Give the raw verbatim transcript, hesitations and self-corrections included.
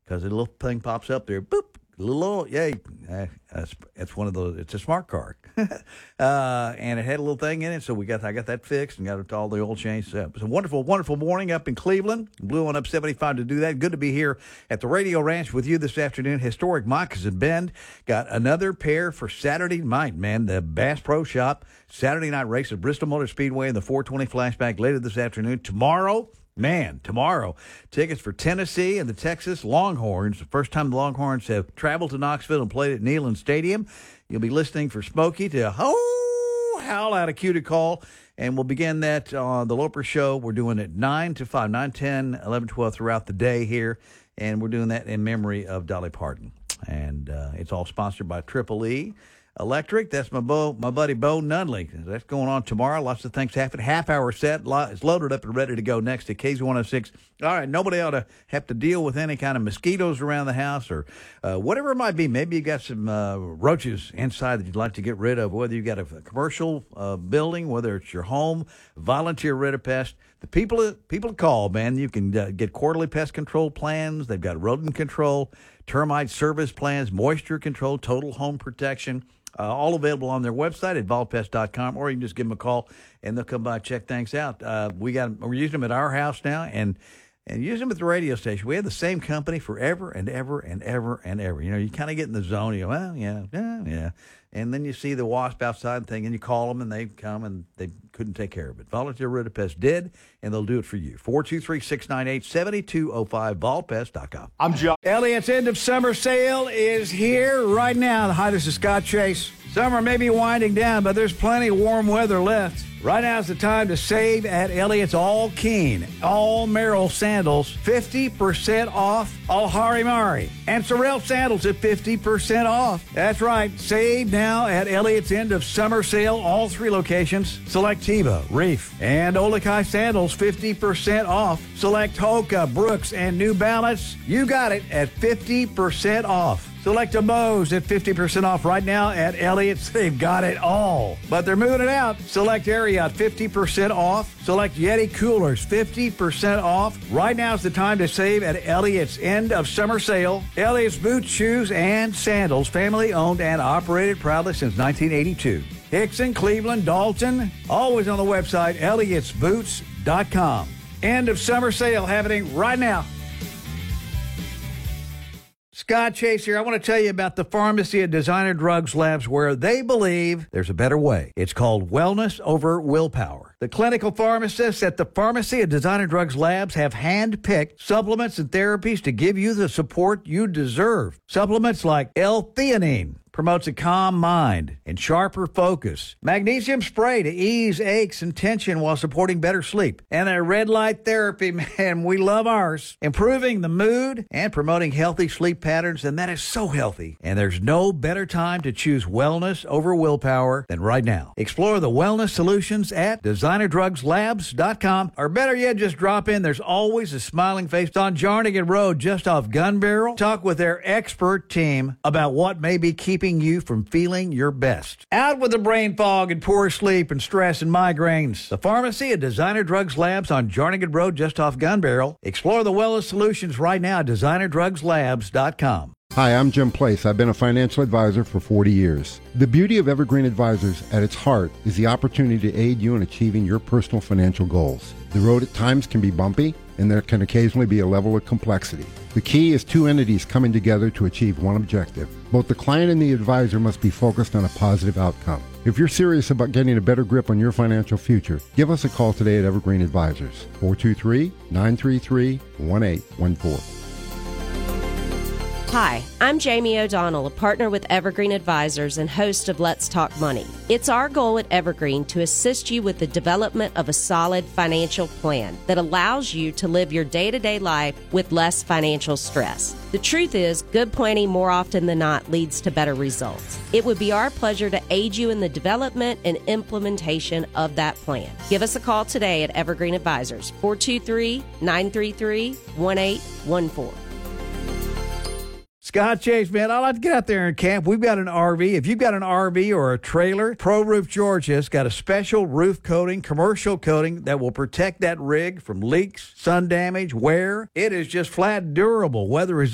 because a little thing pops up there. Boop. A little, yay. Uh, it's, it's one of those, it's a smart car. uh, and it had a little thing in it, so we got I got that fixed and got it all the oil changed up. It's a wonderful, wonderful morning up in Cleveland. Blew on up seventy-five to do that. Good to be here at the Radio Ranch with you this afternoon. Historic Moccasin Bend. Got another pair for Saturday night, man. The Bass Pro Shop. Saturday night race at Bristol Motor Speedway in the four twenty flashback later this afternoon. Tomorrow, man, tomorrow, tickets for Tennessee and the Texas Longhorns. The first time the Longhorns have traveled to Knoxville and played at Neyland Stadium. You'll be listening for Smokey to oh, howl out a cue to call. And we'll begin that on the Loper Show. We're doing it nine to five, nine, ten, eleven, twelve throughout the day here. And we're doing that in memory of Dolly Parton. And uh, it's all sponsored by Triple E Electric. That's my Bo, my buddy Bo Nunley. That's going on tomorrow. Lots of things happen. Half hour set. It's loaded up and ready to go next to K Z one oh six. All right, nobody ought to have to deal with any kind of mosquitoes around the house or uh, whatever it might be. Maybe you got some uh, roaches inside that you'd like to get rid of, whether you got a, a commercial uh, building, whether it's your home, volunteer rid of pests. The people, people to call, man. You can uh, get quarterly pest control plans. They've got rodent control, termite service plans, moisture control, total home protection. Uh, all available on their website at volpest dot com, or you can just give them a call and they'll come by and check things out. Uh, we got we're using them at our house now and and using them at the radio station. We had the same company forever and ever and ever and ever. You know, you kind of get in the zone. You go, well, yeah, yeah, yeah. And then you see the wasp outside thing, and you call them, and they come, and they couldn't take care of it. Volunteer Rid of Pest did, and they'll do it for you. four two three, six nine eight, seven two zero five, volpest dot com. I'm John. Elliott's end of summer sale is here right now. Hi, this is Scott Chase. Summer may be winding down, but there's plenty of warm weather left. Right now is the time to save at Elliott's All Keen, All Merrill sandals, fifty percent off All Harimari. And Sorel sandals at fifty percent off. That's right, save now at Elliott's end of summer sale, all three locations. Select Teva, Reef, and Olakai sandals, fifty percent off. Select Hoka, Brooks, and New Balance. You got it at fifty percent off. Select a Bose at fifty percent off right now at Elliott's. They've got it all. But they're moving it out. Select Ariat, fifty percent off. Select Yeti coolers, fifty percent off. Right now is the time to save at Elliott's end of summer sale. Elliott's boots, shoes, and sandals, family owned and operated proudly since nineteen eighty-two. Hickson, Cleveland, Dalton, always on the website, elliots boots dot com. End of summer sale happening right now. Scott Chase here. I want to tell you about the pharmacy at Designer Drugs Labs where they believe there's a better way. It's called wellness over willpower. The clinical pharmacists at the pharmacy at Designer Drugs Labs have hand-picked supplements and therapies to give you the support you deserve. Supplements like L-theanine promotes a calm mind and sharper focus. Magnesium spray to ease aches and tension while supporting better sleep. And a red light therapy, man, we love ours. Improving the mood and promoting healthy sleep patterns, and that is so healthy. And there's no better time to choose wellness over willpower than right now. Explore the wellness solutions at designer drugs labs dot com, or better yet, just drop in. There's always a smiling face on Jarnigan Road just off Gun Barrel. Talk with their expert team about what may be keeping you from feeling your best. Out with the brain fog and poor sleep and stress and migraines. The pharmacy at Designer Drugs Labs on Jarnigan Road just off Gun Barrel. Explore the wellness solutions right now at designer drugs labs dot com. Hi, I'm Jim Place. I've been a financial advisor for forty years. The beauty of Evergreen Advisors at its heart is the opportunity to aid you in achieving your personal financial goals. The road at times can be bumpy, and there can occasionally be a level of complexity. The key is two entities coming together to achieve one objective. Both the client and the advisor must be focused on a positive outcome. If you're serious about getting a better grip on your financial future, give us a call today at Evergreen Advisors, four two three, nine three three, one eight one four. Hi, I'm Jamie O'Donnell, a partner with Evergreen Advisors and host of Let's Talk Money. It's our goal at Evergreen to assist you with the development of a solid financial plan that allows you to live your day-to-day life with less financial stress. The truth is, good planning more often than not leads to better results. It would be our pleasure to aid you in the development and implementation of that plan. Give us a call today at Evergreen Advisors, four two three, nine three three, one eight one four. Scott Chase, man, I like to get out there and camp. We've got an R V. If you've got an R V or a trailer, Pro Roof Georgia's got a special roof coating, commercial coating that will protect that rig from leaks, sun damage, wear. It is just flat durable, weather resistant.